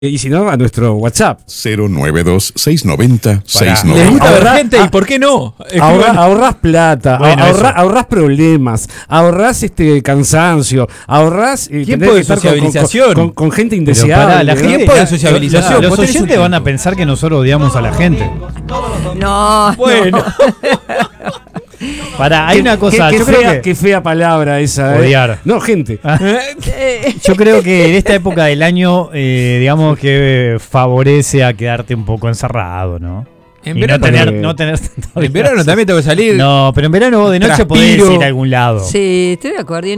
Y si no, a nuestro WhatsApp. 092-690-690. Les gusta ver gente y ¿por qué no? Ahorrás plata, Bueno, ahorrás problemas, ahorrás cansancio, ahorrás Tiempo de sociabilización. Con gente Pero indeseable. pará, la ¿no? gente, Tiempo de sociabilización. los Vos tenés oyentes un van a tiempo. pensar que nosotros odiamos a la gente. No. Bueno. Pará, hay una cosa, Qué yo fea, creo que qué fea palabra esa. Odiar. No, gente. yo creo que en esta época del año, digamos que favorece a quedarte un poco encerrado, ¿no? En Y verano, no tener en verano también tengo que salir. No, pero en verano vos de noche podés Transpiro. ir a algún lado. Sí, estoy de acuerdo.